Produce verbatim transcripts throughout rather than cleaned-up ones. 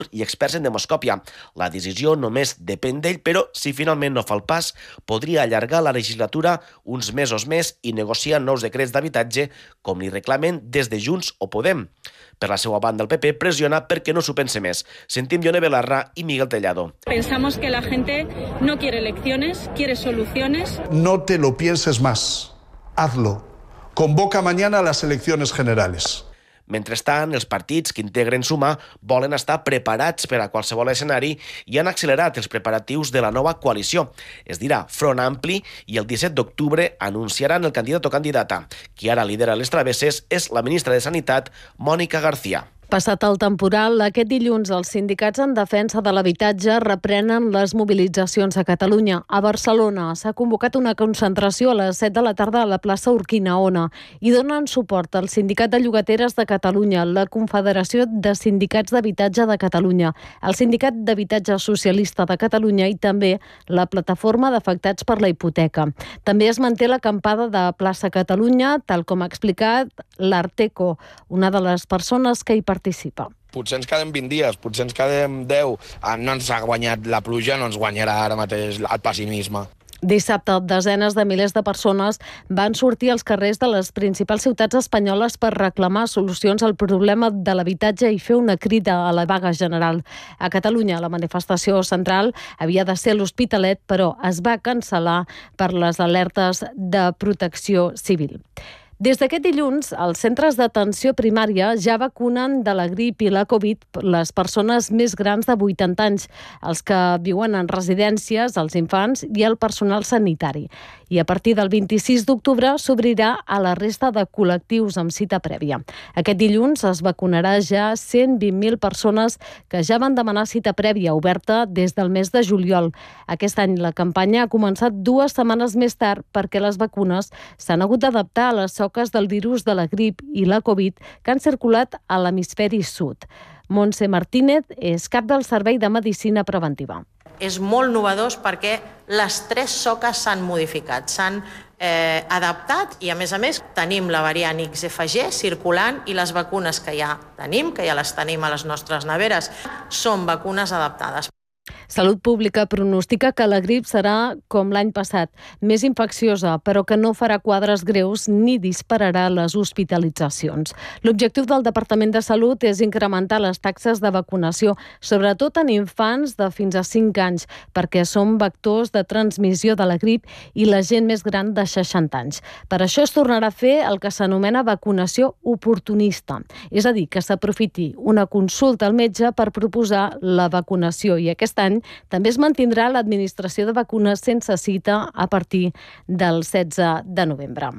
i experts en demoscòpia. La decisió només depèn d'ell, però si finalment no fa el pas, podria allargar la legislatura uns mesos més i negociar nous decrets d'habitatge, com li reclamen des de Junts o Podem. Per la seva banda, el P P pressiona perquè no s'ho pense més. Sentim Ione Belarra i Miguel Tellado. Pensamos que la gente no quiere elecciones, quiere soluciones. No te lo pienses más. Hazlo. Convoca mañana las elecciones generales. Mentrestant, els partits que integren Sumar volen estar preparats per a qualsevol escenari i han accelerat els preparatius de la nova coalició. Es dirà Front Ampli i el disset d'octubre anunciaran el candidat o candidata. Qui ara lidera les travesses és la ministra de Sanitat, Mònica García. Passat el temporal, aquest dilluns els sindicats en defensa de l'habitatge reprenen les mobilitzacions a Catalunya. A Barcelona s'ha convocat una concentració a les set de la tarda a la plaça Urquinaona i donen suport al Sindicat de Llogateres de Catalunya, la Confederació de Sindicats d'Habitatge de Catalunya, el Sindicat d'Habitatge Socialista de Catalunya i també la Plataforma d'Afectats per la Hipoteca. També es manté l'acampada de plaça Catalunya, tal com ha explicat l'Arteco, una de les persones que hi participa. participa. Potser ens quedem vint dies, potser ens quedem deu. No ens ha guanyat la pluja, no ens guanyarà ara mateix el pessimisme. Dissabte, desenes de milers de persones van sortir als carrers de les principals ciutats espanyoles per reclamar solucions al problema de l'habitatge i fer una crida a la vaga general. A Catalunya, la manifestació central havia de ser a l'Hospitalet, però es va cancel·lar per les alertes de protecció civil. Des d'aquest dilluns, els centres d'atenció primària ja vacunen de la grip i la Covid les persones més grans de vuitanta anys, els que viuen en residències, els infants i el personal sanitari. I a partir del vint-i-sis d'octubre s'obrirà a la resta de col·lectius amb cita prèvia. Aquest dilluns es vacunarà ja cent vint mil persones que ja van demanar cita prèvia oberta des del mes de juliol. Aquest any la campanya ha començat dues setmanes més tard perquè les vacunes s'han hagut d'adaptar a les soques del virus de la grip i la Covid que han circulat a l'hemisferi sud. Montse Martínez és cap del Servei de Medicina Preventiva. És molt novedós perquè les tres soques s'han modificat, s'han eh, adaptat i, a més a més, tenim la variant X F G circulant i les vacunes que ja tenim, que ja les tenim a les nostres neveres, són vacunes adaptades. Salut Pública pronostica que la grip serà com l'any passat, més infecciosa, però que no farà quadres greus ni dispararà les hospitalitzacions. L'objectiu del Departament de Salut és incrementar les taxes de vacunació, sobretot en infants de fins a cinc anys, perquè són vectors de transmissió de la grip i la gent més gran de seixanta anys. Per això es tornarà a fer el que s'anomena vacunació oportunista, és a dir, que s'aprofiti una consulta al metge per proposar la vacunació i aquest any també es mantindrà l'administració de vacunes sense cita a partir del setze de novembre.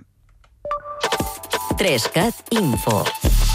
Trescat Info.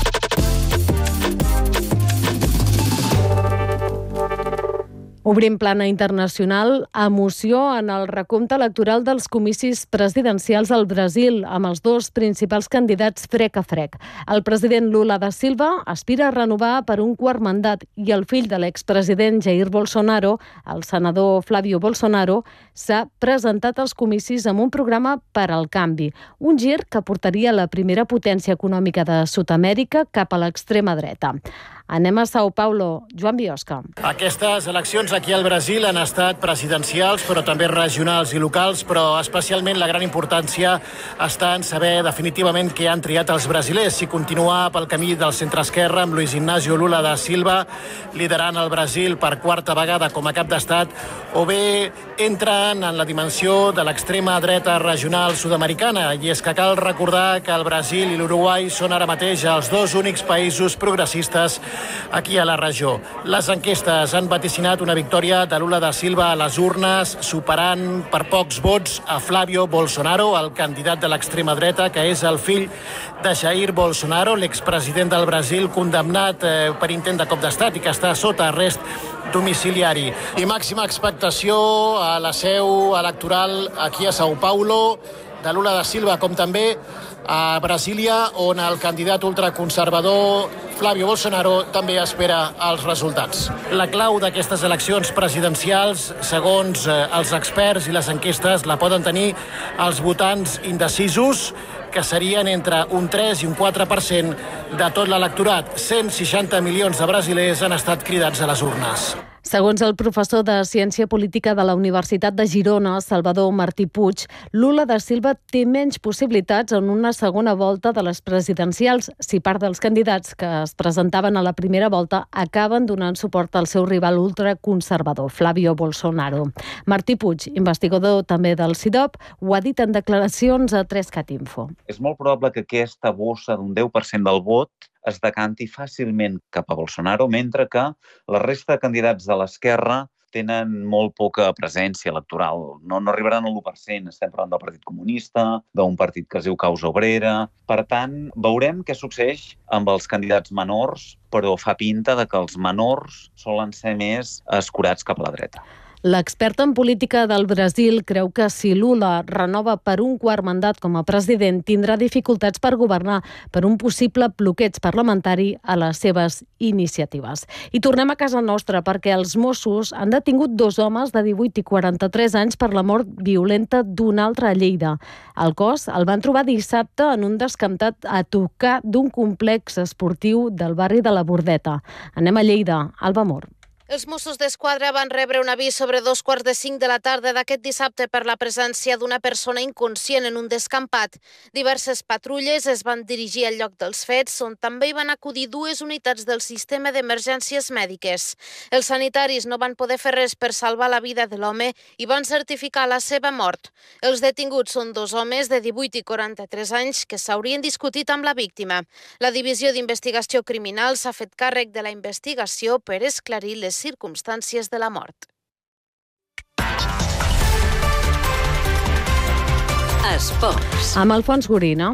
Obrim plana internacional, emoció en el recompte electoral dels comicis presidencials al Brasil, amb els dos principals candidats frec a frec. El president Lula da Silva aspira a renovar per un quart mandat i el fill de l'expresident Jair Bolsonaro, el senador Flávio Bolsonaro, s'ha presentat als comicis amb un programa per al canvi, un gir que portaria la primera potència econòmica de Sud-amèrica cap a l'extrema dreta. Anem a São Paulo. Joan Biosca. Aquestes eleccions aquí al Brasil han estat presidencials, però també regionals i locals, però especialment la gran importància està en saber definitivament què han triat els brasilers, si continuar pel camí del centre-esquerra amb Luiz Inácio Lula da Silva liderant el Brasil per quarta vegada com a cap d'estat, o bé entren en la dimensió de l'extrema dreta regional sud-americana, i és que cal recordar que el Brasil i l'Uruguai són ara mateix els dos únics països progressistes aquí a la regió. Les enquestes han vaticinat una victòria de Lula da Silva a les urnes, superant per pocs vots a Flávio Bolsonaro, el candidat de l'extrema dreta, que és el fill de Jair Bolsonaro, l'expresident del Brasil, condemnat eh, per intent de cop d'estat i que està sota arrest domiciliari. I màxima expectació a la seu electoral aquí a São Paulo de Lula da Silva, com també a Brasília, on el candidat ultraconservador Flávio Bolsonaro també espera els resultats. La clau d'aquestes eleccions presidencials, segons els experts i les enquestes, la poden tenir els votants indecisos, que serien entre un tres i un quatre per cent de tot l'electorat. cent seixanta milions de brasilers han estat cridats a les urnes. Segons el professor de Ciència Política de la Universitat de Girona, Salvador Martí Puig, Lula da Silva té menys possibilitats en una segona volta de les presidencials si part dels candidats que es presentaven a la primera volta acaben donant suport al seu rival ultraconservador, Flavio Bolsonaro. Martí Puig, investigador també del C I D O P, ho ha dit en declaracions a tres cat info. És molt probable que aquesta bossa d'un deu per cent del vot es decanti fàcilment cap a Bolsonaro, mentre que la resta de candidats de l'esquerra tenen molt poca presència electoral. No, no arribaran al l'u per cent. Estem parlant del Partit Comunista, d'un partit que es diu Causa Obrera. Per tant, veurem què succeeix amb els candidats menors, però fa pinta de que els menors solen ser més escurats cap a la dreta. L'expert en política del Brasil creu que si Lula renova per un quart mandat com a president, tindrà dificultats per governar per un possible bloqueig parlamentari a les seves iniciatives. I tornem a casa nostra perquè els Mossos han detingut dos homes de divuit i quaranta-tres anys per la mort violenta d'un altre a Lleida. El cos el van trobar dissabte en un descamptat a tocar d'un complex esportiu del barri de la Bordeta. Anem a Lleida. Alba Mor. Els Mossos d'Esquadra van rebre un avís sobre dos quarts de cinc de la tarda d'aquest dissabte per la presència d'una persona inconscient en un descampat. Diverses patrulles es van dirigir al lloc dels fets, on també hi van acudir dues unitats del sistema d'emergències mèdiques. Els sanitaris no van poder fer res per salvar la vida de l'home i van certificar la seva mort. Els detinguts són dos homes de divuit i quaranta-tres anys que s'haurien discutit amb la víctima. La Divisió d'Investigació Criminal s'ha fet càrrec de la investigació per esclarir les circumstàncies de la mort. Esports. Amb Alfons Gorina.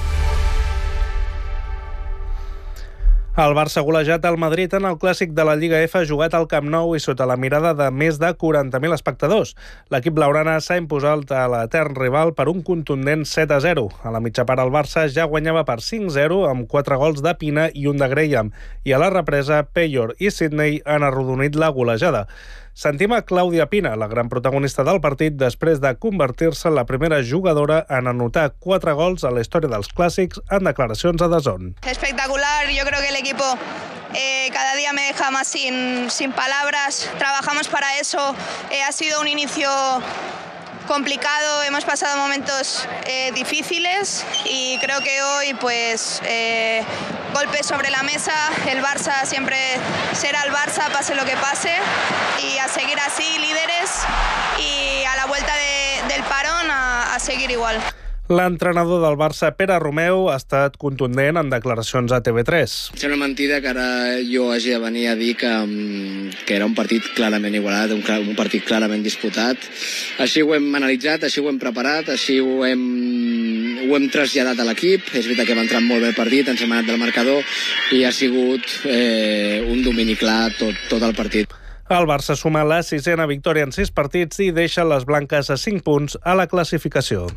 El Barça ha golejat el Madrid en el clàssic de la Lliga F jugat al Camp Nou i sota la mirada de més de quaranta mil espectadors. L'equip blaugrana s'ha imposat a l'etern rival per un contundent set a zero. A la mitja part el Barça ja guanyava per cinc zero amb quatre gols de Pina i un de Graham. I a la represa, Payor i Sidney han arrodonit la golejada. Sentim a Clàudia Pina, la gran protagonista del partit, després de convertir-se en la primera jugadora en anotar quatre gols a la història dels clàssics en declaracions a D A Z N. Espectacular, yo creo que el equipo eh, cada día me deja más sin, sin palabras. Trabajamos para eso, eh, ha sido un inicio complicado, hemos pasado momentos eh, difíciles y creo que hoy pues eh, golpes sobre la mesa, el Barça siempre será el Barça, pase lo que pase, y a seguir así líderes y a la vuelta de, del parón a, a seguir igual. L'entrenador del Barça, Pere Romeu, ha estat contundent en declaracions a T V tres. És una mentida que ara jo hagi de venir a dir que, que era un partit clarament igualat, un, un partit clarament disputat. Així ho hem analitzat, així ho hem preparat, així ho hem, ho hem traslladat a l'equip. És veritat que hem entrat molt bé el partit, ens hem anat del marcador i ha sigut eh, un domini clar tot, tot el partit. El Barça suma la sisena victòria en sis partits i deixa les blanques a cinc punts a la classificació.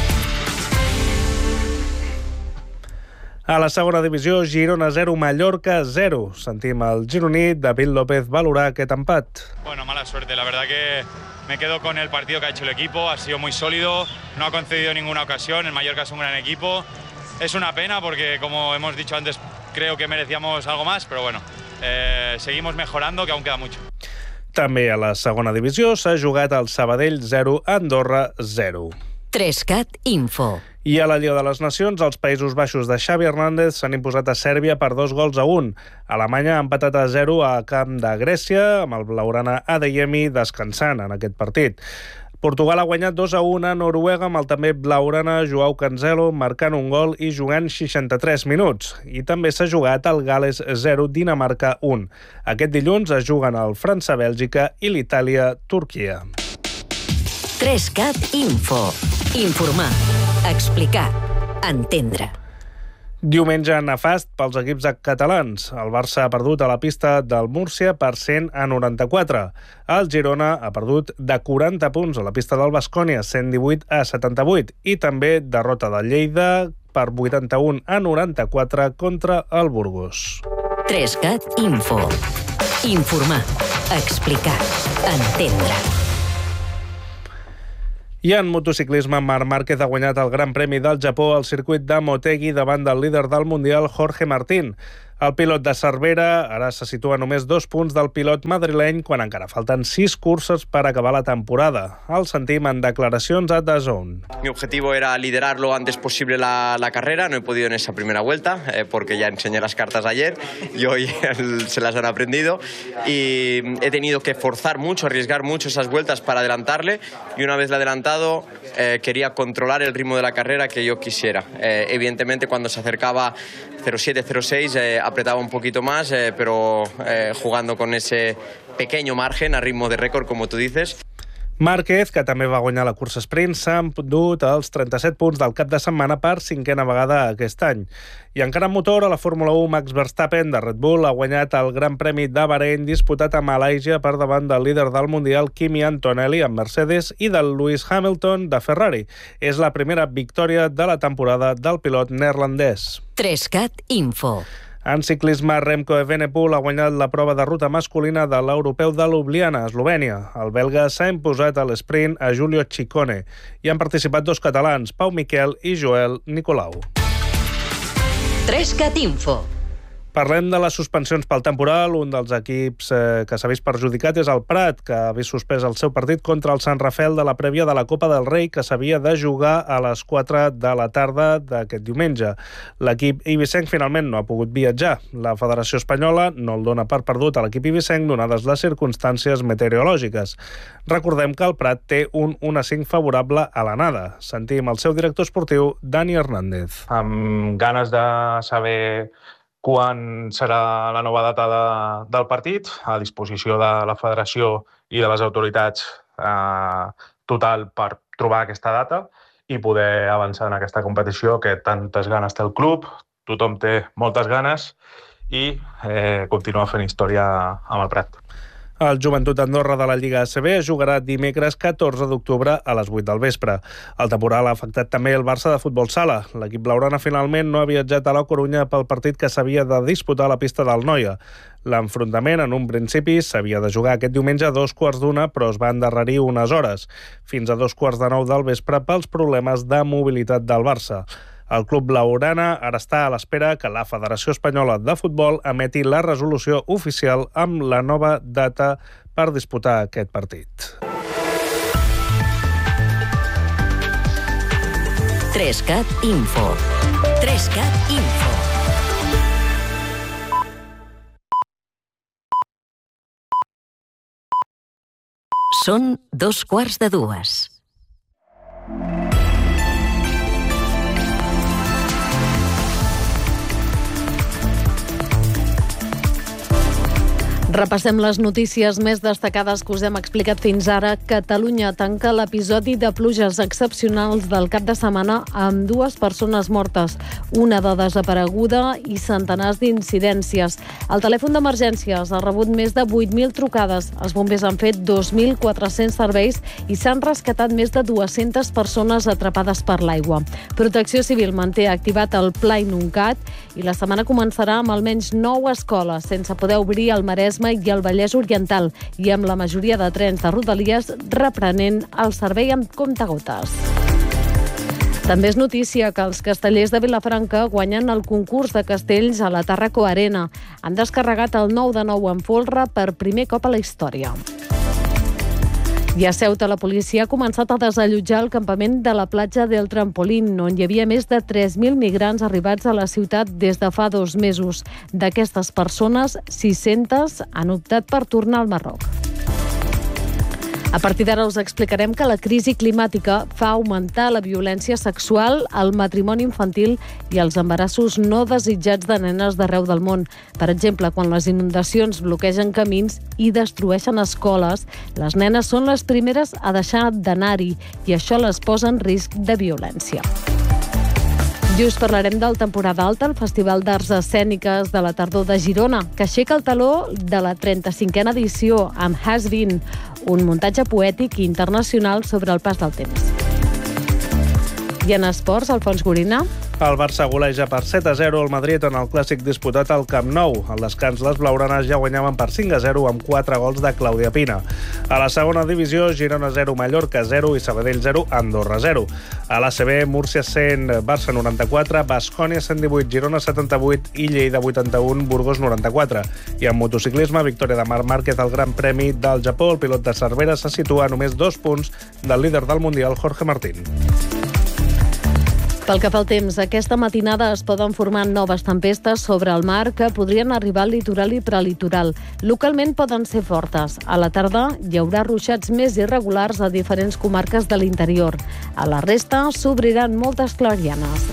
A la segona divisió, Girona zero, Mallorca zero. Sentim el gironí David López valorar aquest empat. Bueno, mala suerte. La verdad que me quedo con el partido que ha hecho el equipo. Ha sido muy sólido, no ha concedido ninguna ocasión. El Mallorca es un gran equipo. Es una pena porque, como hemos dicho antes, creo que merecíamos algo más, pero bueno, eh, seguimos mejorando, que aún queda mucho. També a la segona divisió s'ha jugat el Sabadell zero, Andorra zero. tres cat Info. I a la Lliga de les Nacions, els Països Baixos de Xavi Hernández s'han imposat a Sèrbia per dos gols a un. Alemanya ha empatat a zero a camp de Grècia, amb el blaugrana Adeyemi descansant en aquest partit. Portugal ha guanyat dos a un a Noruega amb el també blaugrana Joao Cancelo marcant un gol i jugant seixanta-tres minuts. I també s'ha jugat el Gal·les zero, Dinamarca un. Aquest dilluns es juguen el França-Bèlgica i l'Itàlia-Turquia. tres cat Info. Informar, explicar, entendre. Diumenge nefast pels equips catalans. El Barça ha perdut a la pista del Múrcia per cent a noranta-quatre. El Girona ha perdut de quaranta punts a la pista del Baskonia, cent divuit a setanta-vuit. I també derrota del Lleida per vuitanta-un a noranta-quatre contra el Burgos. tres cat Info. Informar, explicar, entendre. I en motociclisme, Marc Márquez ha guanyat el Gran Premi del Japó al circuit de Motegi davant del líder del Mundial, Jorge Martín. El pilot de Cervera ara se situa a només dos punts del pilot madrileny quan encara falten sis curses per acabar la temporada. El sentim en declaracions a D A Z N. Mi objetivo era liderar lo antes posible la, la carrera. No he podido en esa primera vuelta eh, porque ya enseñé las cartas ayer y hoy se las han aprendido. Y he tenido que forzar mucho, arriesgar mucho esas vueltas para adelantarle. Y una vez le adelantado, eh, quería controlar el ritmo de la carrera que yo quisiera. Eh, evidentemente, cuando se acercaba cero siete cero seis, eh, apretaba un poquito más, eh, pero eh, jugando con ese pequeño margen a ritmo de récord, como tú dices. Márquez, que també va guanyar la cursa sprint, s'ha endut els trenta-set punts del cap de setmana per cinquena vegada aquest any. I encara en motor, a la Fórmula u, Max Verstappen, de Red Bull, ha guanyat el Gran Premi de Bahrein disputat a Malàisia per davant del líder del Mundial, Kimi Antonelli, amb Mercedes, i del Lewis Hamilton, de Ferrari. És la primera victòria de la temporada del pilot neerlandès. Trescat Info. En ciclisme, Remco Evenepoel ha guanyat la prova de ruta masculina de l'Europeu de Ljubljana, a Eslovènia. El belga s'ha imposat a l'esprint a Giulio Ciccone. Hi han participat dos catalans, Pau Miquel i Joel Nicolau. Trescat Info. Parlem de les suspensions pel temporal. Un dels equips eh, que s'ha vist perjudicat és el Prat, que ha vist suspès el seu partit contra el Sant Rafael de la prèvia de la Copa del Rei, que s'havia de jugar a les quatre de la tarda d'aquest diumenge. L'equip eivissenc finalment no ha pogut viatjar. La Federació Espanyola no el dona per perdut a l'equip eivissenc donades les circumstàncies meteorològiques. Recordem que el Prat té un un a cinc favorable a l'anada. Sentim el seu director esportiu, Dani Hernández. Amb ganes de saber quan serà la nova data de, del partit, a disposició de la federació i de les autoritats eh, total per trobar aquesta data i poder avançar en aquesta competició que tantes ganes té el club, tothom té moltes ganes i eh, continuar fent història amb el Prat. El Joventut Andorra de la Lliga A C B jugarà dimecres catorze d'octubre a les vuit del vespre. El temporal ha afectat també el Barça de futbol sala. L'equip blaugrana finalment no ha viatjat a la Corunya pel partit que s'havia de disputar a la pista del Noia. L'enfrontament, en un principi, s'havia de jugar aquest diumenge a dos quarts d'una, però es va endarrerir unes hores, fins a dos quarts de nou del vespre pels problemes de mobilitat del Barça. El club blaugrana ara està a l'espera que la Federació Espanyola de Futbol emeti la resolució oficial amb la nova data per disputar aquest partit. Trescat Info. Trescat Info. Són dos quarts de dues. Repassem les notícies més destacades que us hem explicat fins ara. Catalunya tanca l'episodi de pluges excepcionals del cap de setmana amb dues persones mortes, una de desapareguda i centenars d'incidències. El telèfon d'emergències ha rebut més de vuit mil trucades. Els bombers han fet dos mil quatre-cents serveis i s'han rescatat més de dues-centes persones atrapades per l'aigua. Protecció Civil manté activat el Pla Inuncat i la setmana començarà amb almenys nou escoles sense poder obrir al Maresme i el Vallès Oriental i amb la majoria de trens de Rodalies reprenent el servei amb comptagotes. També és notícia que els castellers de Vilafranca guanyen el concurs de castells a la Tàrraco Arena. Han descarregat el nou de nou en folre per primer cop a la història. I a Ceuta, la policia ha començat a desallotjar el campament de la platja del Trampolín, on hi havia més de tres mil migrants arribats a la ciutat des de fa dos mesos. D'aquestes persones, sis-centes han optat per tornar al Marroc. A partir d'ara us explicarem que la crisi climàtica fa augmentar la violència sexual, el matrimoni infantil i els embarassos no desitjats de nenes d'arreu del món. Per exemple, quan les inundacions bloquegen camins i destrueixen escoles, les nenes són les primeres a deixar d'anar-hi i això les posa en risc de violència. I us parlarem del Temporada Alta, el Festival d'Arts Escèniques de la tardor de Girona, que aixeca el taló de la trenta-cinquena edició amb Has Been, un muntatge poètic internacional sobre el pas del temps. I en esports, Alfons Gorina. El Barça goleja per set a zero al Madrid en el clàssic disputat al Camp Nou. Al descans, les blaugranes ja guanyaven per cinc a zero amb quatre gols de Clàudia Pina. A la segona divisió, Girona zero, Mallorca zero i Sabadell zero, Andorra zero. A l'A C B, Múrcia cent, Barça noranta-quatre, Baskonia cent divuit, Girona setanta-vuit i Lleida vuitanta-un, Burgos noranta-quatre. I en motociclisme, victòria de Marc Márquez al Gran Premi del Japó. El pilot de Cervera se situa a només dos punts del líder del Mundial, Jorge Martín. Pel que fa al temps, aquesta matinada es poden formar noves tempestes sobre el mar que podrien arribar al litoral i prelitoral. Localment poden ser fortes. A la tarda hi haurà ruixats més irregulars a diferents comarques de l'interior. A la resta s'obriran moltes clarianes.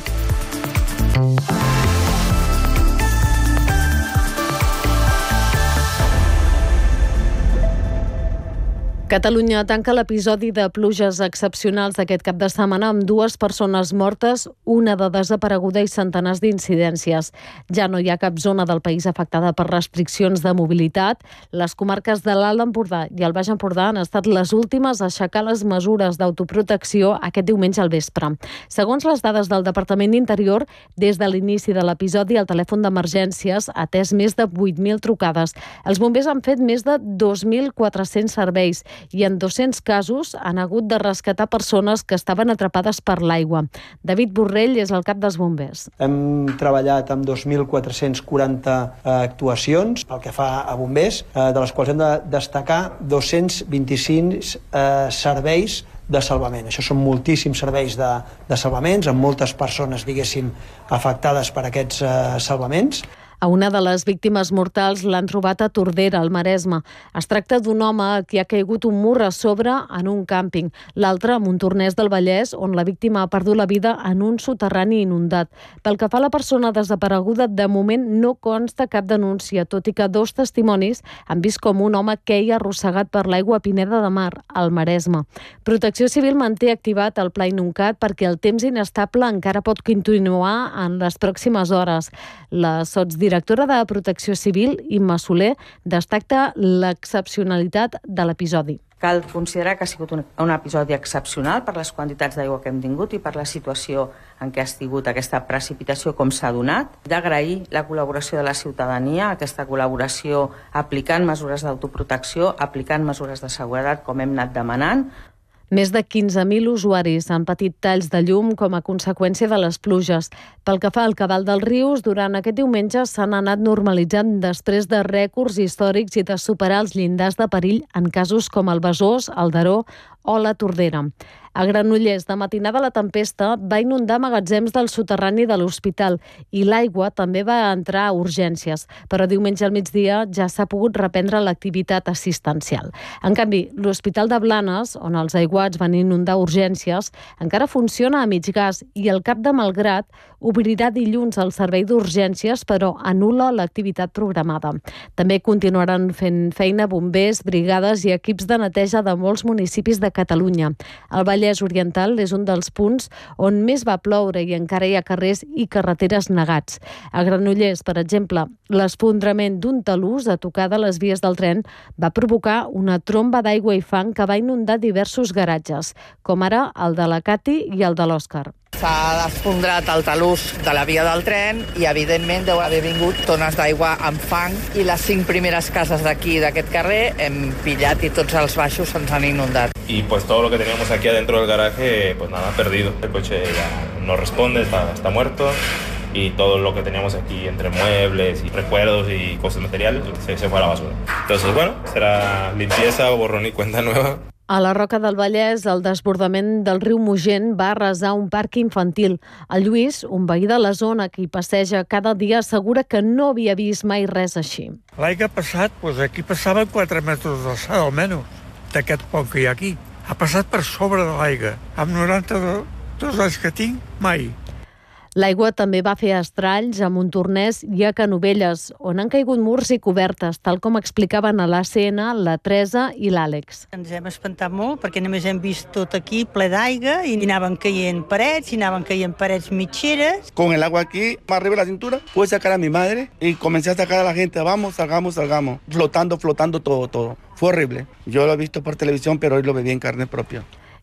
Catalunya tanca l'episodi de pluges excepcionals d'aquest cap de setmana amb dues persones mortes, una de desapareguda i centenars d'incidències. Ja no hi ha cap zona del país afectada per restriccions de mobilitat. Les comarques de l'Alt Empordà i el Baix Empordà han estat les últimes a aixecar les mesures d'autoprotecció aquest diumenge al vespre. Segons les dades del Departament d'Interior, des de l'inici de l'episodi, el telèfon d'emergències ha atès més de vuit mil trucades. Els bombers han fet més de dos mil quatre-cents serveis i en dos-cents casos han hagut de rescatar persones que estaven atrapades per l'aigua. David Borrell és el cap dels bombers. Hem treballat amb dos mil quatre-cents quaranta actuacions pel que fa a bombers, de les quals hem de destacar dos-cents vint-i-cinc eh, serveis de salvament. Això són moltíssims serveis de, de salvaments, amb moltes persones, diguéssim, afectades per aquests eh, salvaments. A una de les víctimes mortals l'han trobat a Tordera, al Maresme. Es tracta d'un home a qui ha caigut un mur a sobre en un càmping. L'altre, a Montornès del Vallès, on la víctima ha perdut la vida en un soterrani inundat. Pel que fa a la persona desapareguda, de moment no consta cap denúncia, tot i que dos testimonis han vist com un home queia arrossegat per l'aigua a Pineda de Mar, al Maresme. Protecció Civil manté activat el Pla Inuncat perquè el temps inestable encara pot continuar en les pròximes hores. La sotsdirectora directora de Protecció Civil, Imma Soler, destaca l'excepcionalitat de l'episodi. Cal considerar que ha sigut un, un episodi excepcional per les quantitats d'aigua que hem tingut i per la situació en què ha estat aquesta precipitació com s'ha donat. D'agrair la col·laboració de la ciutadania, aquesta col·laboració aplicant mesures d'autoprotecció, aplicant mesures de seguretat com hem anat demanant. Més de quinze mil usuaris han patit talls de llum com a conseqüència de les pluges. Pel que fa al cabal dels rius, durant aquest diumenge s'han anat normalitzant després de rècords històrics i de superar els llindars de perill en casos com el Besòs, el Daró o la Tordera. A Granollers, de matinada la tempesta va inundar magatzems del soterrani de l'hospital i l'aigua també va entrar a urgències, però diumenge al migdia ja s'ha pogut reprendre l'activitat assistencial. En canvi, l'Hospital de Blanes, on els aiguats van inundar urgències, encara funciona a mig gas i el Cap de Malgrat obrirà dilluns el servei d'urgències, però anul·la l'activitat programada. També continuaran fent feina bombers, brigades i equips de neteja de molts municipis de Catalunya. El Vallès Oriental és un dels punts on més va ploure i encara hi ha carrers i carreteres negats. A Granollers, per exemple, l'esfondrament d'un talús a tocar de les vies del tren va provocar una tromba d'aigua i fang que va inundar diversos garatges, com ara el de la Cati i el de l'Òscar. S'ha desfondrat el talús de la via del tren i, evidentment, deu haver vingut tones d'aigua amb fang i les cinc primeres cases d'aquí, d'aquest carrer, hem pillat i tots els baixos se'ns han inundat. Y pues todo lo que teníamos aquí adentro del garaje, pues nada, perdido. El coche ya no responde, está, está muerto. Y todo lo que teníamos aquí entre muebles y recuerdos y cosas materiales se, se fue a la basura. Entonces, bueno, será limpieza, borrón y cuenta nueva. A la Roca del Vallès, el desbordament del riu Mogent va arrasar un parc infantil. El Lluís, un veí de la zona que hi passeja cada dia, assegura que no havia vist mai res així. L'any passat, doncs aquí passaven quatre metres d'alçada, almenys, d'aquest pont que hi ha aquí. Ha passat per sobre de l'aigua. Amb noranta-dos anys que tinc, mai. L'aigua també va fer estralls a Montornès i a Canovelles, on han caigut murs i cobertes, tal com explicaven a l'A C N la Teresa i l'Àlex. Ens hem espantat molt perquè només hem vist tot aquí ple d'aigua i anaven caient parets, i anaven caient parets mitgeres. Con el agua aquí, más arriba de la cintura, pude sacar a mi madre y comencé a sacar a la gente, vamos, salgamos, salgamos, flotando, flotando todo, todo. Fue horrible. Yo lo he visto por televisión, pero hoy lo viví en carne propia.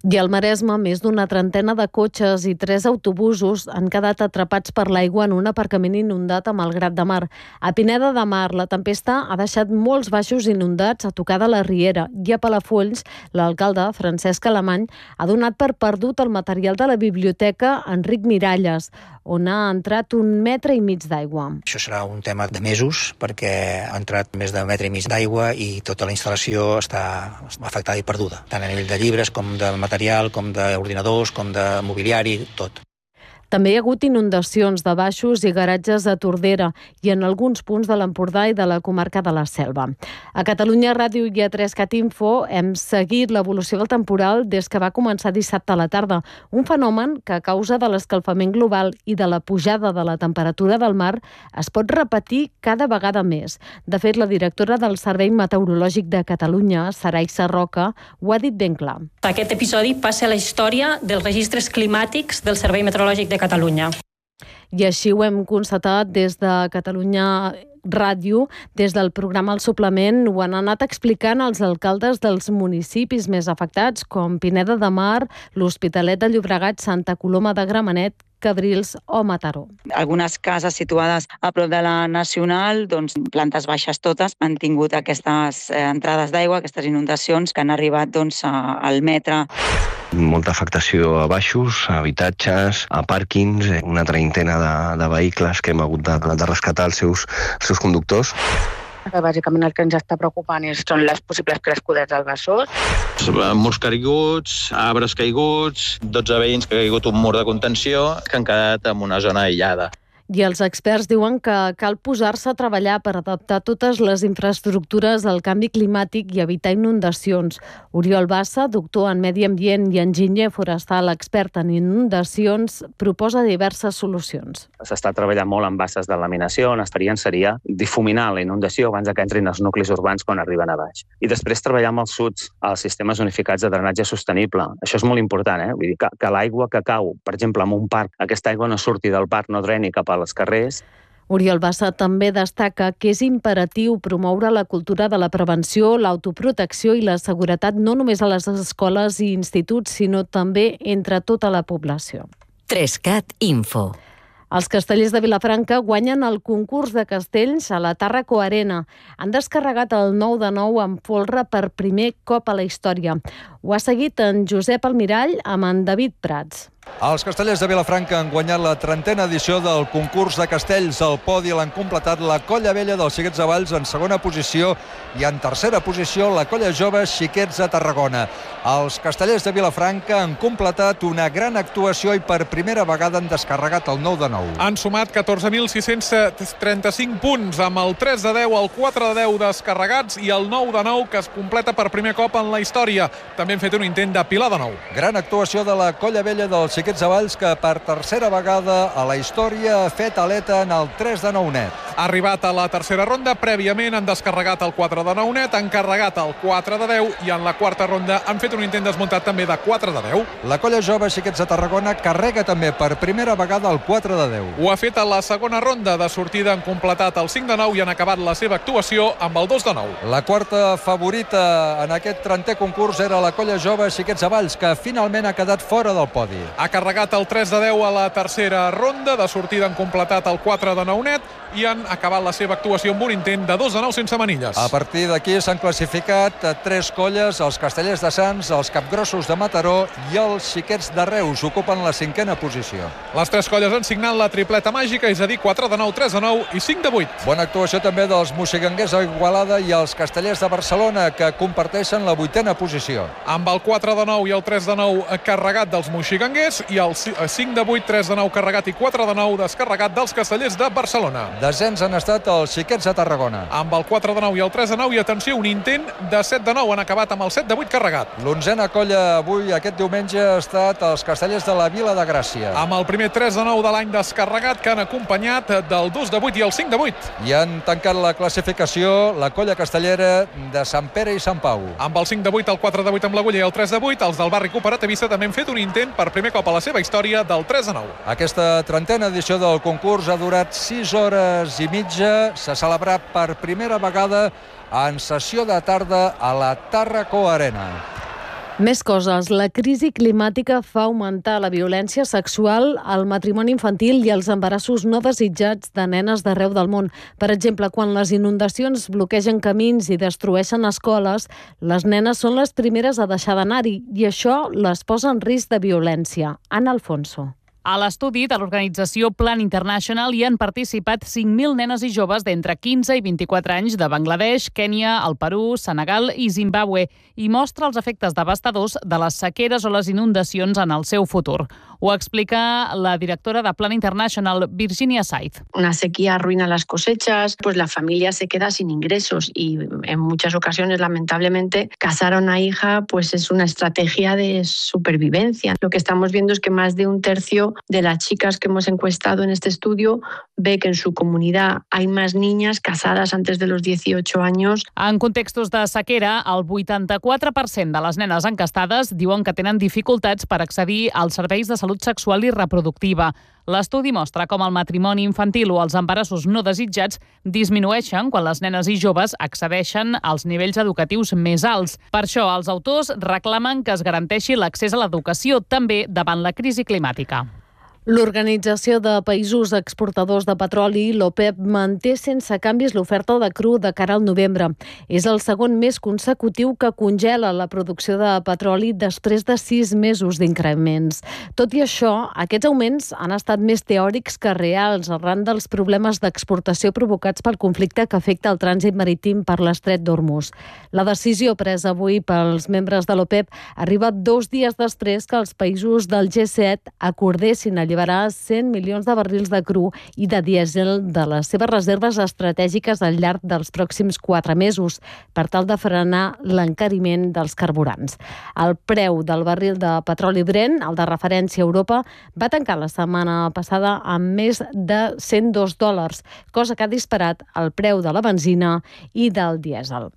I al Maresme, més d'una trentena de cotxes i tres autobusos han quedat atrapats per l'aigua en un aparcament inundat a Malgrat de Mar. A Pineda de Mar, la tempesta ha deixat molts baixos inundats a tocar de la Riera, i a Palafolls, l'alcalde, Francesc Alemany, ha donat per perdut el material de la biblioteca Enric Miralles, on ha entrat un metre i mig d'aigua. Això serà un tema de mesos, perquè ha entrat més de metre i mig d'aigua i tota la instal·lació està afectada i perduda, tant a nivell de llibres com de material, com d'ordinadors, com de mobiliari, tot. També hi ha hagut inundacions de baixos i garatges a Tordera i en alguns punts de l'Empordà i de la comarca de la Selva. A Catalunya Ràdio i a tres cat info hem seguit l'evolució del temporal des que va començar dissabte a la tarda, un fenomen que a causa de l'escalfament global i de la pujada de la temperatura del mar es pot repetir cada vegada més. De fet, la directora del Servei Meteorològic de Catalunya, Sarai Sarroca, ho ha dit ben clar. Aquest episodi passa a la història dels registres climàtics del Servei Meteorològic de Catalunya. I així ho hem constatat des de Catalunya Ràdio, des del programa El Suplement, ho han anat explicant els alcaldes dels municipis més afectats, com Pineda de Mar, l'Hospitalet de Llobregat, Santa Coloma de Gramenet, Cabrils o Mataró. Algunes cases situades a prop de la Nacional, doncs plantes baixes totes, han tingut aquestes entrades d'aigua, aquestes inundacions que han arribat doncs, al metre. Molta afectació a baixos, a habitatges, a pàrquings, una treintena de, de vehicles que hem hagut de, de rescatar els seus, els seus conductors. Bàsicament el que ens està preocupant són les possibles crescudes del Besòs. Murs caiguts, arbres caiguts, dotze veïns que ha caigut un mur de contenció que han quedat en una zona aïllada. I els experts diuen que cal posar-se a treballar per adaptar totes les infraestructures al canvi climàtic i evitar inundacions. Oriol Bassa, doctor en Medi Ambient i enginyer forestal expert en inundacions, proposa diverses solucions. S'està treballant molt en basses de laminació, on l'expedient seria difuminar la inundació abans que entrin els nuclis urbans quan arriben a baix. I després treballar amb els suds, els sistemes unificats de drenatge sostenible. Això és molt important, eh? Vull dir que, que l'aigua que cau, per exemple, en un parc, aquesta aigua no surti del parc, no dreni cap a als carrers. Oriol Bassa també destaca que és imperatiu promoure la cultura de la prevenció, l'autoprotecció i la seguretat no només a les escoles i instituts, sinó també entre tota la població. tres cat info. Els castellers de Vilafranca guanyen el concurs de castells a la Tàrraco Arena. Han descarregat el nou de nou amb folre per primer cop a la història. Ho ha seguit en Josep Almirall amb en David Prats. Els castellers de Vilafranca han guanyat la trentena edició del concurs de castells. Al podi l'han completat la Colla Vella dels Xiquets de Valls en segona posició i en tercera posició la Colla Jove Xiquets de Tarragona. Els castellers de Vilafranca han completat una gran actuació i per primera vegada han descarregat el nou de nou. Han sumat catorze mil sis-cents trenta-cinc punts amb el tres de deu, el quatre de deu descarregats i el nou de nou que es completa per primer cop en la història. També han fet un intent de pilar de nou. Gran actuació de la Colla Vella dels Xiquets de Valls que per tercera vegada a la història ha fet aleta en el tres de nou net. Ha arribat a la tercera ronda, prèviament han descarregat el quatre de nou net, han carregat el quatre de deu i en la quarta ronda han fet un intent desmuntat també de quatre de deu. La Colla Jove Xiquets de Tarragona carrega també per primera vegada el quatre de deu. Ho ha fet a la segona ronda, de sortida han completat el cinc de nou i han acabat la seva actuació amb el dos de nou. La quarta favorita en aquest trentè concurs era la Colla Jove Xiquets de Valls, que finalment ha quedat fora del podi. Ha carregat el tres de deu a la tercera ronda, de sortida han completat el quatre de nou net i han acabat la seva actuació amb un intent de dos de nou sense manilles. A partir d'aquí s'han classificat tres colles, els Castellers de Sants, els Capgrossos de Mataró i els Xiquets de Reus, ocupen la cinquena posició. Les tres colles han signat la tripleta màgica, és a dir, quatre de nou, tres de nou i cinc de vuit. Bona actuació també dels moxiganguers a Igualada i els Castellers de Barcelona, que comparteixen la vuitena posició. Amb el quatre de nou i el tres de nou carregat dels moxiganguers i el cinc de vuit, tres de nou carregat i quatre de nou descarregat dels Castellers de Barcelona. Desens han estat els Xiquets de Tarragona. Amb el quatre de nou i el tres de nou i, atenció, un intent de set de nou, han acabat amb el set de vuit carregat. L'onzena colla avui, aquest diumenge, ha estat els Castellers de la Vila de Gràcia. Amb el primer tres de nou de l'any descarregat que han acompanyat del dos de vuit i el cinc de vuit. I han tancat la classificació la colla castellera de Sant Pere i Sant Pau. Amb el cinc de vuit, el quatre de vuit amb l'Agulla i el tres de vuit, els del barri cooperativista també han fet un intent per primer cop a la seva història del tres de nou. Aquesta trentena edició del concurs ha durat sis hores i mitja. S'ha celebrat per primera vegada en sessió de tarda a la Tàrraco Arena. Més coses. La crisi climàtica fa augmentar la violència sexual, el matrimoni infantil i els embarassos no desitjats de nenes d'arreu del món. Per exemple, quan les inundacions bloquegen camins i destrueixen escoles, les nenes són les primeres a deixar d'anar-hi i això les posa en risc de violència. Ana Alfonso. A l'estudi de l'organització Plan International hi han participat cinc mil nenes i joves d'entre quinze i vint-i-quatre anys de Bangladesh, Kènia, el Perú, Senegal i Zimbàbue i mostra els efectes devastadors de les sequeres o les inundacions en el seu futur. Ho explica la directora de Plan International, Virginia Said. Una sequía arruina las cosechas, pues la familia se queda sin ingresos y en muchas ocasiones, lamentablemente, casar a una hija pues es una estrategia de supervivencia. Lo que estamos viendo es que más de un tercio de las chicas que hemos encuestado en este estudio ve que en su comunidad hay más niñas casadas antes de los dieciocho años. En contextos de sequera, el vuitanta-quatre per cent de les nenes encastades diuen que tenen dificultats per accedir als serveis de salut sexual i reproductiva. L'estudi mostra com el matrimoni infantil o els embarassos no desitjats disminueixen quan les nenes i joves accedeixen als nivells educatius més alts. Per això, els autors reclamen que es garanteixi l'accés a l'educació també davant la crisi climàtica. L'Organització de Països Exportadors de Petroli, l'OPEP, manté sense canvis l'oferta de cru de cara al novembre. És el segon mes consecutiu que congela la producció de petroli després de sis mesos d'increments. Tot i això, aquests augments han estat més teòrics que reals arran dels problemes d'exportació provocats pel conflicte que afecta el trànsit marítim per l'estret d'Hormuz. La decisió presa avui pels membres de l'OPEP arriba dos dies després que els països del G set acordessin alliberar cent milions de barrils de cru i de dièsel de les seves reserves estratègiques al llarg dels pròxims quatre mesos per tal de frenar l'encariment dels carburants. El preu del barril de petroli Brent, el de referència a Europa, va tancar la setmana passada amb més de cent dos dòlars, cosa que ha disparat el preu de la benzina i del dièsel.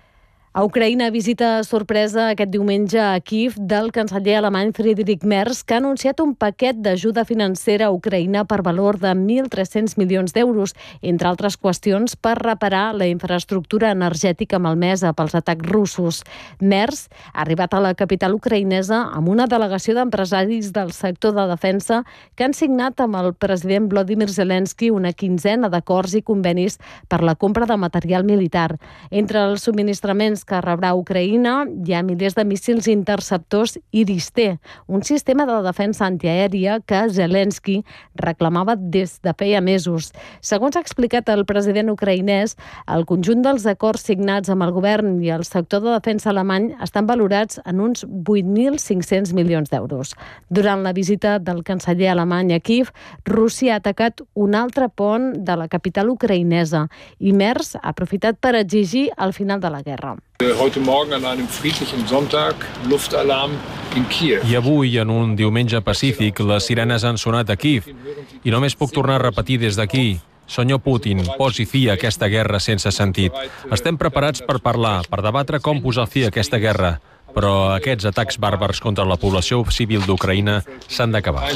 A Ucraïna, visita sorpresa aquest diumenge a Kíev del canceller alemany Friedrich Merz, que ha anunciat un paquet d'ajuda financera a Ucraïna per valor de mil tres-cents milions d'euros, entre altres qüestions per reparar la infraestructura energètica malmesa pels atacs russos. Merz ha arribat a la capital ucraïnesa amb una delegació d'empresaris del sector de defensa que han signat amb el president Volodymyr Zelensky una quinzena d'acords i convenis per la compra de material militar. Entre els subministraments que rebrà Ucraïna hi ha milers de míssils interceptors Iris-T, un sistema de defensa antiaèria que Zelensky reclamava des de feia mesos. Segons ha explicat el president ucraïnès, el conjunt dels acords signats amb el govern i el sector de defensa alemany estan valorats en uns vuit mil cinc-cents milions d'euros. Durant la visita del canceller alemany a Kíev, Rússia ha atacat un altre pont de la capital ucraïnesa i Merz ha aprofitat per exigir el final de la guerra. Heute Morgen an einem friedlichen Sonntag, Luftalarm in Kiev. I avui, en un diumenge pacífic, les sirenes han sonat a Kíev. I només puc tornar a repetir des d'aquí. Senyor Putin, posi fi a aquesta guerra sense sentit. Estem preparats per parlar, per debatre com posar fi a aquesta guerra. Però aquests atacs bàrbars contra la població civil d'Ucraïna s'han d'acabar.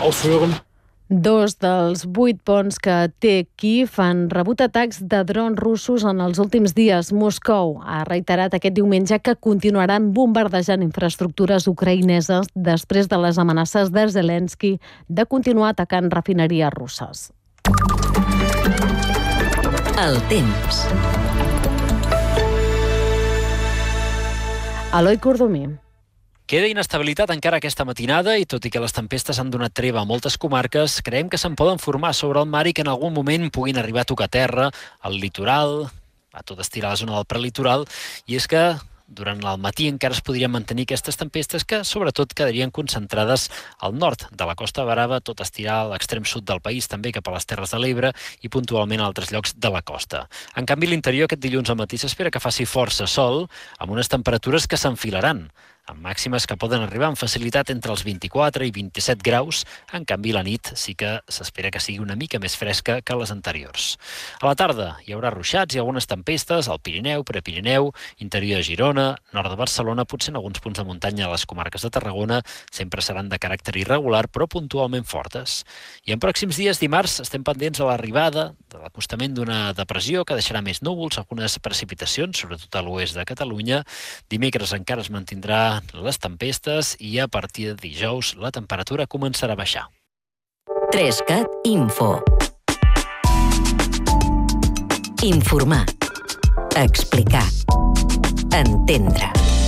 Dos dels vuit ponts que té Kíev han rebut atacs de drons russos en els últims dies. Moscou ha reiterat aquest diumenge que continuaran bombardejant infraestructures ucraïneses després de les amenaces de Zelensky de continuar atacant refineries russes. El temps. Eloi Cordomí. Queda inestabilitat encara aquesta matinada i tot i que les tempestes han donat treva a moltes comarques, creiem que se'n poden formar sobre el mar i que en algun moment puguin arribar a tocar terra, al litoral, a tot estirar la zona del prelitoral, i és que durant el matí encara es podrien mantenir aquestes tempestes que sobretot quedarien concentrades al nord de la Costa Brava, tot estirar a l'extrem sud del país, també cap a les Terres de l'Ebre i puntualment a altres llocs de la costa. En canvi, a l'interior aquest dilluns al matí s'espera que faci força sol, amb unes temperatures que s'enfilaran, amb màximes que poden arribar amb facilitat entre els vint-i-quatre i vint-i-set graus. En canvi, la nit sí que s'espera que sigui una mica més fresca que les anteriors. A la tarda hi haurà ruixats i algunes tempestes al Pirineu, Prepirineu, interior de Girona, nord de Barcelona, potser en alguns punts de muntanya a les comarques de Tarragona, sempre seran de caràcter irregular, però puntualment fortes. I en pròxims dies, dimarts, estem pendents a l'arribada de l'acostament d'una depressió que deixarà més núvols, algunes precipitacions, sobretot a l'oest de Catalunya. Dimecres encara es mantindrà les tempestes i a partir de dijous la temperatura començarà a baixar. tres cat Info. Informar. Explicar. Entendre.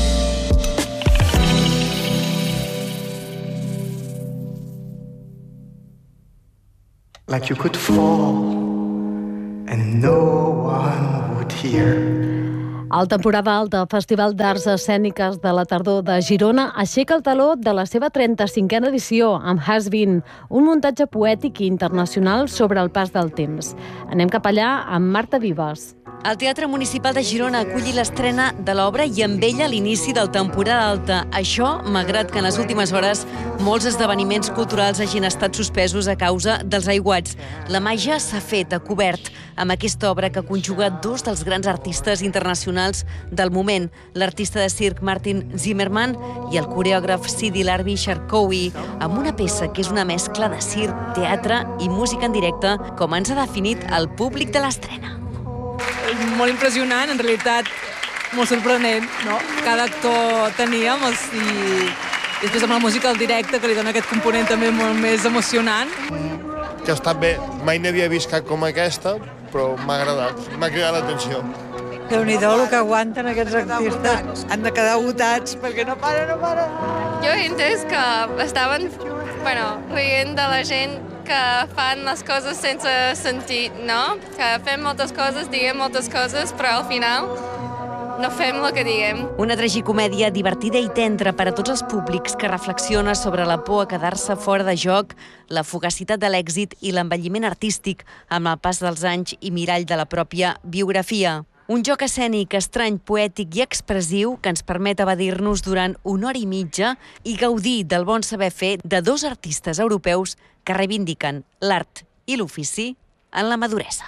Like you could fall and no one would hear. El temporada alta Festival d'Arts Escèniques de la tardor de Girona aixeca el taló de la seva trenta-cinquena edició amb Has Been, un muntatge poètic i internacional sobre el pas del temps. Anem cap allà amb Marta Vives. El Teatre Municipal de Girona aculli l'estrena de l'obra i amb ella l'inici del temporada alta. Això, malgrat que en les últimes hores molts esdeveniments culturals hagin estat suspesos a causa dels aiguats. La màgia s'ha fet a cobert amb aquesta obra que conjuga dos dels grans artistes internacionals del moment, l'artista de circ Martin Zimmerman i el coreògraf Sidi Larbi Sharkowi, amb una peça que és una mescla de circ, teatre i música en directe, com ens ha definit el públic de l'estrena. És molt impressionant, en realitat molt sorprenent, no? Cada actor teníem els, i després amb la música al directe que li dona aquest component també molt més emocionant. Que ha estat bé, mai n'havia vist cap com aquesta, però m'ha agradat, m'ha cridat l'atenció. Déu-n'hi-do el que aguanten aquests artistes. Han de quedar votats perquè no para, no para. Jo he entès que estaven bueno, rient de la gent que fan les coses sense sentit, no? Que fem moltes coses, diguem moltes coses, però al final no fem el que diguem. Una tragicomèdia divertida i tendra per a tots els públics que reflexiona sobre la por a quedar-se fora de joc, la fugacitat de l'èxit i l'envelliment artístic amb el pas dels anys i mirall de la pròpia biografia. Un joc escènic estrany, poètic i expressiu que ens permet evadir-nos durant una hora i mitja i gaudir del bon saber fer de dos artistes europeus que reivindiquen l'art i l'ofici en la maduresa.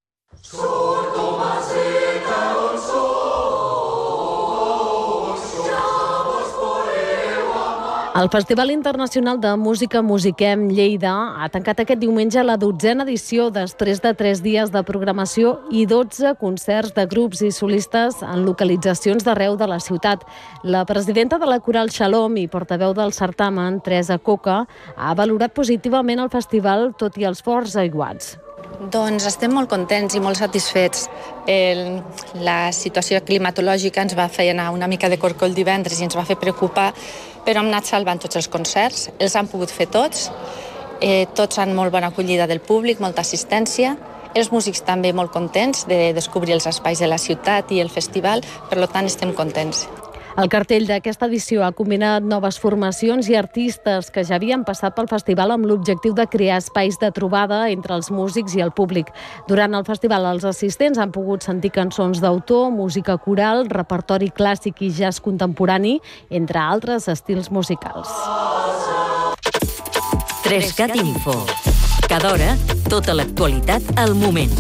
El Festival Internacional de Música Musiquem Lleida ha tancat aquest diumenge la dotzena edició després de tres dies de programació i dotze concerts de grups i solistes en localitzacions d'arreu de la ciutat. La presidenta de la Coral Shalom i portaveu del certamen, Teresa Coca, ha valorat positivament el festival tot i els forts aiguats. Doncs estem molt contents i molt satisfets. El, la situació climatològica ens va fer anar una mica de corcoll divendres i ens va fer preocupar, però hem anat salvant tots els concerts, els han pogut fer tots, eh, tots han molt bona acollida del públic, molta assistència, els músics també molt contents de descobrir els espais de la ciutat i el festival, per tant estem contents. El cartell d'aquesta edició ha combinat noves formacions i artistes que ja havien passat pel festival amb l'objectiu de crear espais de trobada entre els músics i el públic. Durant el festival, els assistents han pogut sentir cançons d'autor, música coral, repertori clàssic i jazz contemporani, entre altres estils musicals. tres cat Info. Cada hora, tota l'actualitat al moment.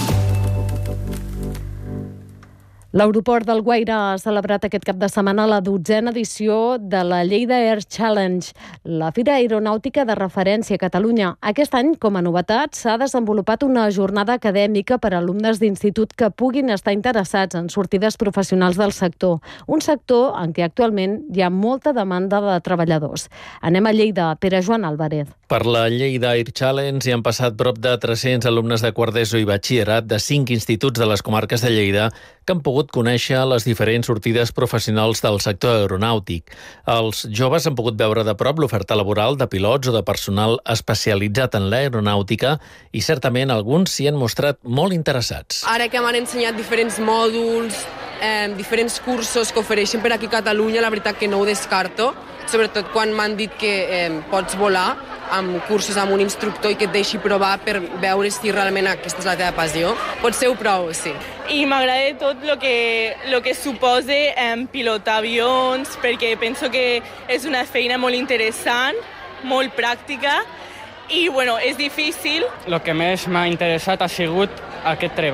L'aeroport d'Alguaire ha celebrat aquest cap de setmana la dotzena edició de la Lleida Air Challenge, la fira aeronàutica de referència a Catalunya. Aquest any, com a novetat, s'ha desenvolupat una jornada acadèmica per a alumnes d'institut que puguin estar interessats en sortides professionals del sector, un sector en què actualment hi ha molta demanda de treballadors. Anem a Lleida, Pere Joan Álvarez. Per la Lleida Air Challenge hi han passat prop de tres-cents alumnes de quart d'ESO i batxillerat de cinc instituts de les comarques de Lleida que han pogut conèixer les diferents sortides professionals del sector aeronàutic. Els joves han pogut veure de prop l'oferta laboral de pilots o de personal especialitzat en l'aeronàutica i certament alguns s'hi han mostrat molt interessats. Ara que m'han ensenyat diferents mòduls, eh, diferents cursos que ofereixen per aquí a Catalunya, la veritat que no ho descarto, sobretot quan m'han dit que eh, pots volar amb cursos amb un instructor i que et deixi provar per veure si realment aquesta és la teva passió. Potser ho provo, sí. I m'agrada tot el que, lo que suposa eh, pilotar avions, perquè penso que és una feina molt interessant, molt pràctica, i bueno, és difícil. El que més m'ha interessat ha sigut aquest treball.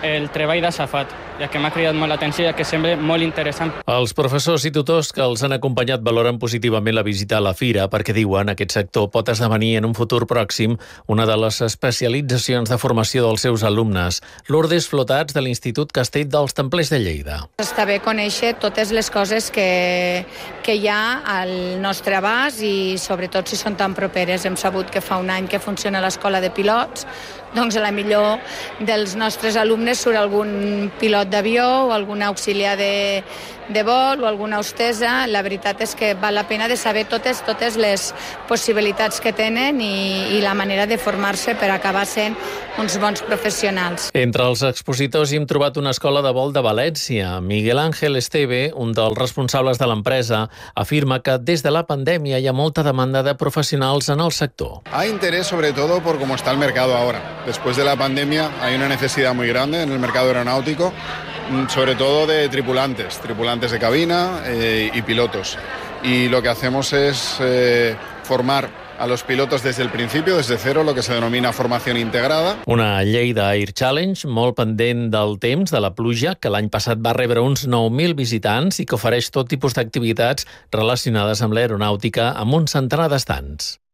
el treball d'assafat, ja que m'ha cridat molt l'atenció, ja que sembla molt interessant. Els professors i tutors que els han acompanyat valoren positivament la visita a la fira perquè diuen que aquest sector pot esdevenir en un futur pròxim una de les especialitzacions de formació dels seus alumnes. Lourdes Flotats, de l'Institut Castell dels Templers de Lleida. Està bé conèixer totes les coses que, que hi ha al nostre abast i sobretot si són tan properes. Hem sabut que fa un any que funciona l'escola de pilots, doncs a la millor dels nostres alumnes surt algun pilot d'avió o algun auxiliar de, de vol o alguna hostessa. La veritat és que val la pena de saber totes, totes les possibilitats que tenen i, i la manera de formar-se per acabar sent uns bons professionals. Entre els expositors hi hem trobat una escola de vol de València. Miguel Ángel Esteve, un dels responsables de l'empresa, afirma que des de la pandèmia hi ha molta demanda de professionals en el sector. Hay interés sobre todo por cómo está el mercado ahora. Después de la pandemia hay una necesidad muy grande en el mercado aeronáutico, sobre todo de tripulantes, tripulantes de cabina eh, y pilotos. Y lo que hacemos es eh, formar a los pilotos desde el principio, desde cero, lo que se denomina formación integrada. Una Lleida Air Challenge molt pendent del temps, de la pluja, que l'any passat va rebre uns nou mil visitants i que ofereix tot tipus d'activitats relacionades amb l'aeronàutica amb un centenar d'estants.